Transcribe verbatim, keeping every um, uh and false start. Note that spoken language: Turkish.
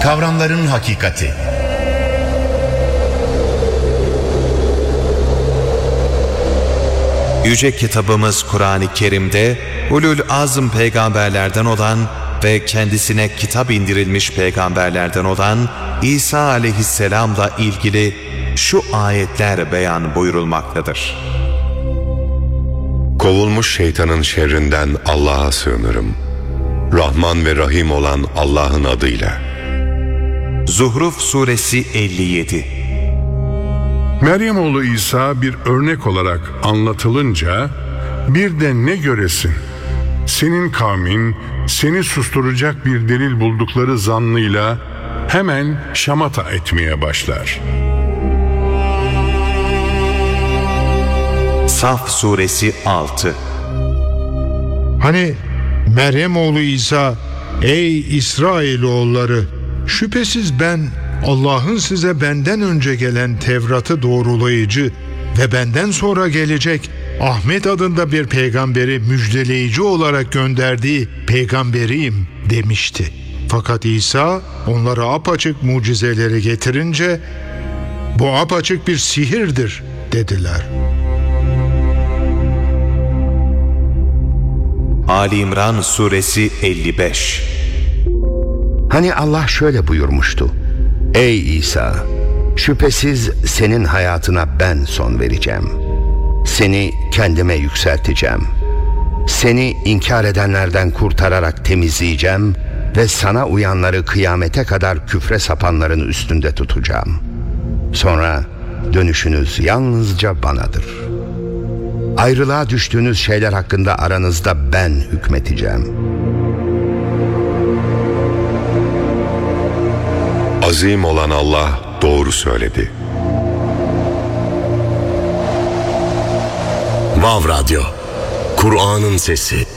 Kavramların hakikati. Yüce kitabımız Kur'an-ı Kerim'de Ulul Azm peygamberlerden olan ve kendisine kitap indirilmiş peygamberlerden olan İsa aleyhisselamla ilgili şu ayetler beyan buyurulmaktadır. Kovulmuş şeytanın şerrinden Allah'a sığınırım. Rahman ve Rahim olan Allah'ın adıyla. Zuhruf Suresi elli yedi. Meryem oğlu İsa bir örnek olarak anlatılınca bir de ne göresin? Senin kavmin seni susturacak bir delil buldukları zannıyla hemen şamata etmeye başlar. Saf Suresi altı. Hani Meryem oğlu İsa, ey İsrailoğulları, şüphesiz ben Allah'ın size benden önce gelen Tevrat'ı doğrulayıcı ve benden sonra gelecek Ahmet adında bir peygamberi müjdeleyici olarak gönderdiği peygamberiyim demişti. Fakat İsa onlara apaçık mucizeleri getirince bu apaçık bir sihirdir dediler. Ali İmran Suresi elli beş. Hani Allah şöyle buyurmuştu: Ey İsa, şüphesiz senin hayatına ben son vereceğim. Seni kendime yükselteceğim. Seni inkar edenlerden kurtararak temizleyeceğim ve sana uyanları kıyamete kadar küfre sapanların üstünde tutacağım. Sonra dönüşünüz yalnızca banadır. Ayrılığa düştüğünüz şeyler hakkında aranızda ben hükmeteceğim. Azim olan Allah doğru söyledi. Vav Radyo, Kur'an'ın sesi.